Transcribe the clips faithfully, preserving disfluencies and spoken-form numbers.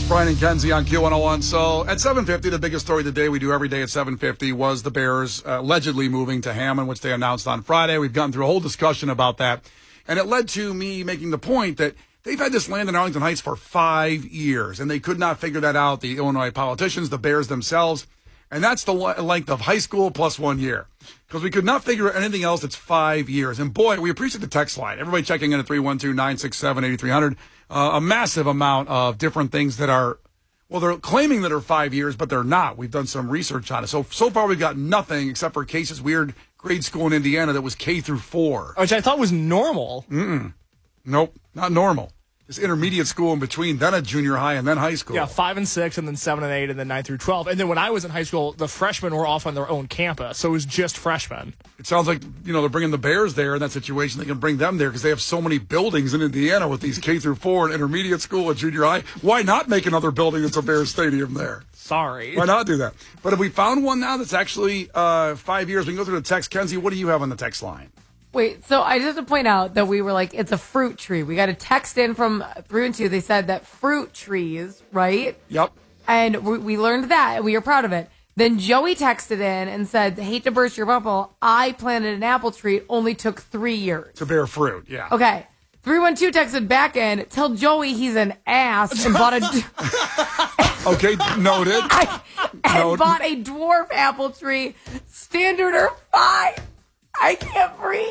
Brian and Kenzie on Q one oh one. So at seven fifty, the biggest story of the day we do every day at seven fifty was the Bears uh, allegedly moving to Hammond, which they announced on Friday. We've gone through a whole discussion about that. And it led to me making the point that they've had this land in Arlington Heights for five years, and they could not figure that out, the Illinois politicians, the Bears themselves. And that's the length of high school plus one year. Because we could not figure out anything else that's five years. And boy, we appreciate the text line. Everybody checking in at three one two, nine six seven, eight three zero zero. Uh, a massive amount of different things that are, well, they're claiming that are five years, but they're not. We've done some research on it. So, so far we've got nothing except for Case's weird grade school in Indiana that was K through four. Which I thought was normal. Mm-mm. Nope, not normal. This intermediate school in between, then a junior high, and then high school. Yeah, five and six, and then seven and eight, and then nine through twelve. And then when I was in high school, the freshmen were off on their own campus, so it was just freshmen. It sounds like, you know, they're bringing the Bears there in that situation. They can bring them there because they have so many buildings in Indiana with these K through four and intermediate school and junior high. Why not make another building that's a Bears stadium there? Sorry. Why not do that? But if we found one now that's actually uh, five years, we can go through the text. Kenzie, what do you have on the text line? Wait, so I just have to point out that we were like, it's a fruit tree. We got a text in from three and two. They said that fruit trees, right? Yep. And we, we learned that, and we are proud of it. Then Joey texted in and said, hate to burst your bubble, I planted an apple tree. It only took three years. To bear fruit, yeah. Okay. three one two texted back in, tell Joey he's an ass, and bought a... okay, noted. I, and noted. bought a dwarf apple tree, standard or fine. I can't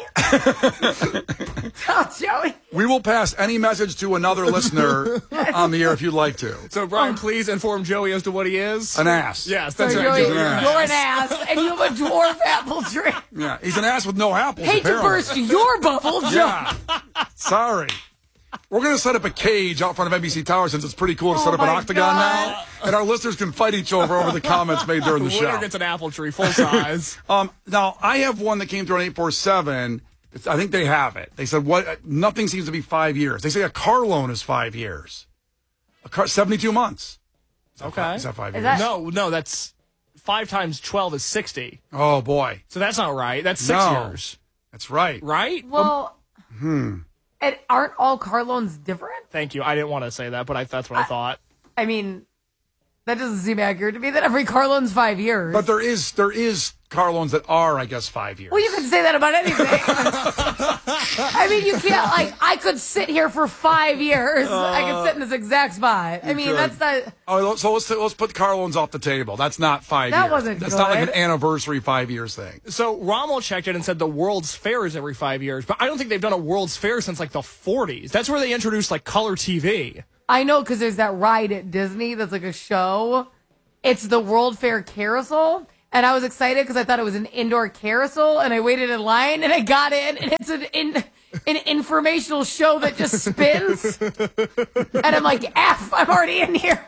breathe. Tell Joey. We will pass any message to another listener on the air if you'd like to. So, Brian, please inform Joey as to what he is. An ass. Yes, that's so right. Joey, Joey. you're An an ass, and you have a dwarf apple tree. Yeah, he's an ass with no apples, Hate apparently. to burst your bubble, Joey. Yeah. Sorry. We're going to set up a cage out front of N B C Tower since it's pretty cool to Oh set up an my octagon God. now. And our listeners can fight each other over the comments made during the Winner show. gets an apple tree, full size. um, now, I have one that came through on eight four seven. It's, I think they have it. They said what? Nothing seems to be five years. They say a car loan is five years. A car, seventy-two months. Is that Okay. Five, is that five Is years? that- No, no, that's five times twelve is sixty. Oh, boy. So that's not right. That's six No. years. That's right. Right? Well, Hmm. and aren't all car loans different? Thank you. I didn't want to say that, but I, that's what I, I thought. I mean, that doesn't seem accurate to me that every car loan's five years. But there is there is car loans that are, I guess, five years. Well, you can say that about anything. I mean, you can't, like, I could sit here for five years. Uh, I could sit in this exact spot. I mean, could. that's not... Oh, so let's let's put car loans off the table. That's not five That years. wasn't That's good. not like an anniversary five years thing. So Rommel checked in and said the World's Fair is every five years, but I don't think they've done a World's Fair since, like, the forties. That's where they introduced, like, color T V. I know, because there's that ride at Disney that's like a show. It's the World Fair Carousel. And I was excited because I thought it was an indoor carousel, and I waited in line, and I got in, and it's an in, an informational show that just spins. And I'm like, F, I'm already in here.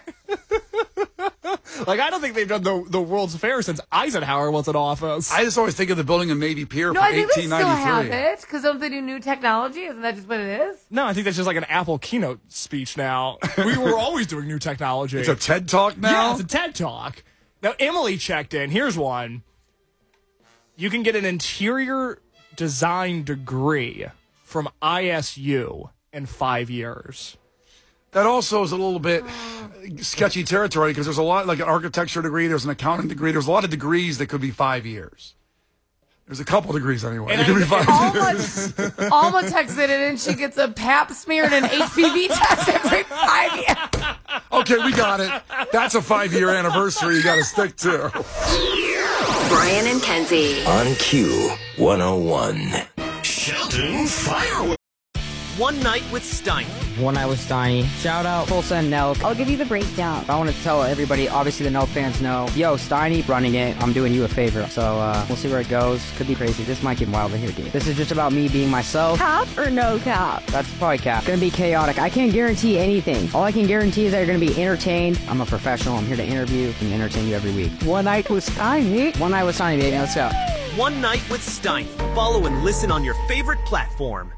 Like, I don't think they've done the, the World's Fair since Eisenhower was in office. I just always think of the building in Navy Pier No, from I think they eighteen still have ninety-three. it, because don't they do new technology? Isn't that just what it is? No, I think that's just like an Apple keynote speech now. We were always doing new technology. It's a TED Talk now? Yeah, it's a TED Talk. Now, Emily checked in. Here's one. You can get an interior design degree from I S U in five years. That also is a little bit sketchy territory because there's a lot, like an architecture degree, there's an accounting degree, there's a lot of degrees that could be five years. There's a couple degrees anyway. And it could I- be five Alma, years. Alma texted it, and she gets a pap smear and an H P V test every five years. Okay, we got it. That's a five-year anniversary you got to stick to. Brian and Kenzie. On Q one oh one. Shelton Fireworks. One Night with Steiny. One Night with Steiny. Shout out Tulsa and Nelk. I'll give you the breakdown. I want to tell everybody, obviously the Nelk fans know, yo, Steiny running it. I'm doing you a favor. So uh, we'll see where it goes. Could be crazy. This might get wild in here, dude. This is just about me being myself. Cap or no cap? That's probably cap. Gonna be chaotic. I can't guarantee anything. All I can guarantee is that you're gonna be entertained. I'm a professional. I'm here to interview and entertain you every week. One Night with Steiny. One Night with Steiny, baby. Let's go. One Night with Steiny. Follow and listen on your favorite platform.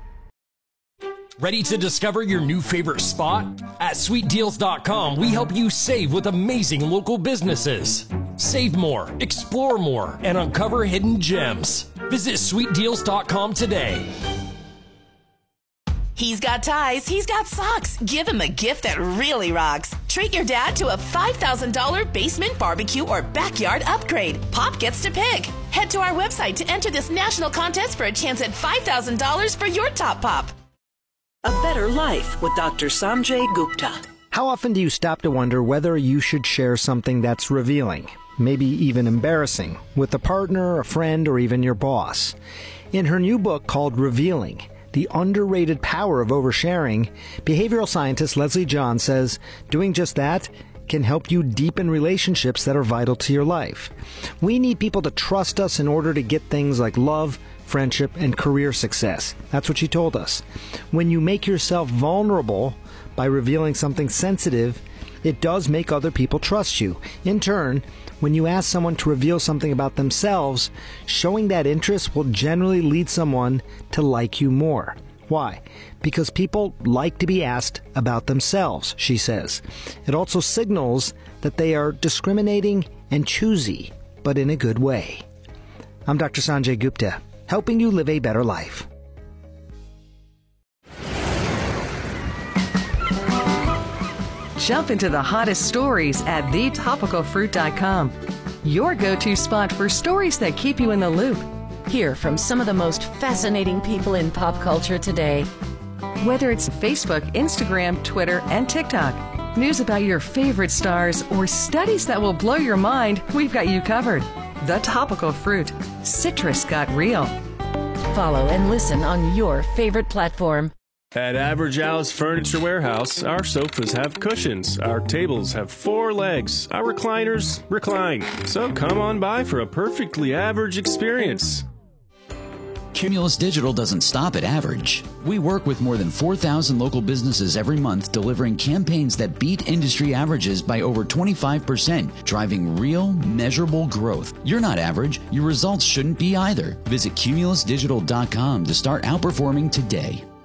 Ready to discover your new favorite spot? At sweet deals dot com, we help you save with amazing local businesses. Save more, explore more, and uncover hidden gems. Visit sweet deals dot com today. He's got ties, he's got socks. Give him a gift that really rocks. Treat your dad to a five thousand dollars basement barbecue or backyard upgrade. Pop gets to pick. Head to our website to enter this national contest for a chance at five thousand dollars for your top pop. A better life with Doctor Sanjay Gupta. How often do you stop to wonder whether you should share something that's revealing, maybe even embarrassing, with a partner, a friend, or even your boss? In her new book called Revealing, The Underrated Power of Oversharing, behavioral scientist Leslie John says doing just that can help you deepen relationships that are vital to your life. We need people to trust us in order to get things like love, friendship, and career success. That's what she told us. When you make yourself vulnerable by revealing something sensitive, it does make other people trust you. In turn, when you ask someone to reveal something about themselves, showing that interest will generally lead someone to like you more. Why? Because people like to be asked about themselves, she says. It also signals that they are discriminating and choosy, but in a good way. I'm Doctor Sanjay Gupta, helping you live a better life. Jump into the hottest stories at the topical fruit dot com. Your go-to spot for stories that keep you in the loop. Hear from some of the most fascinating people in pop culture today. Whether it's Facebook, Instagram, Twitter, and TikTok, news about your favorite stars, or studies that will blow your mind, we've got you covered. The Topical Fruit. Citrus got real. Follow and listen on your favorite platform. At Average Alice Furniture Warehouse, our sofas have cushions, our tables have four legs, our recliners recline. So come on by for a perfectly average experience. Cumulus Digital doesn't stop at average. We work with more than four thousand local businesses every month, delivering campaigns that beat industry averages by over twenty-five percent, driving real, measurable growth. You're not average. Your results shouldn't be either. Visit cumulus digital dot com to start outperforming today.